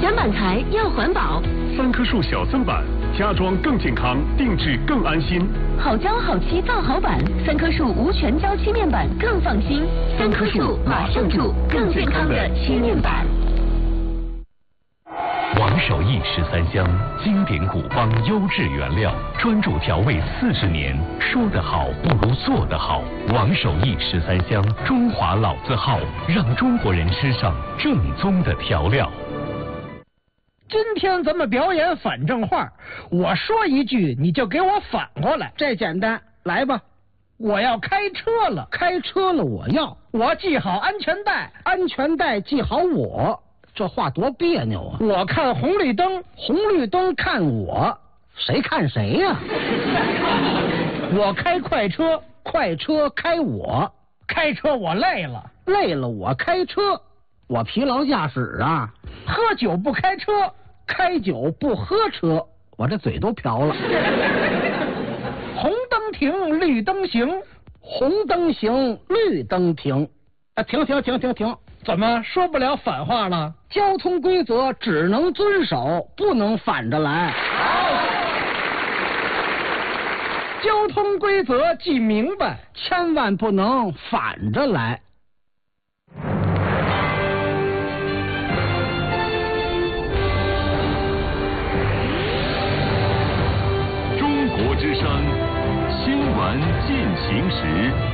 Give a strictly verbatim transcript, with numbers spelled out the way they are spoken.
选板材要环保。 三棵树小森板，家装更健康，定制更安心。 好胶好漆造好板，三棵树无全胶漆面板更放心。三棵树马上住更健康的漆面板。 王守义十三香，经典古方优质原料，专注调味四十年。说得好不如做得好。王守义十三香，中华老字号，让中国人吃上正宗的调料。 今天咱们表演反正话，我说一句你就给我反过来。 这简单，来吧。 我要开车了， 开车了我要， 我系好安全带， 安全带系好我。这话多别扭啊！ 我看红绿灯， 红绿灯看我，谁看谁呀、啊？ 我开快车， 快车开我， 开车我累了， 累了我开车，我疲劳驾驶啊！ 喝酒不开车， 开酒不喝车，我这嘴都瓢了。 红灯停，绿灯行， 红灯行，绿灯停，啊，停停停停停！ 怎么说不了反话了？ 交通规则只能遵守，不能反着来。 交通规则记明白， 千万不能反着来。 中国之声新闻进行时。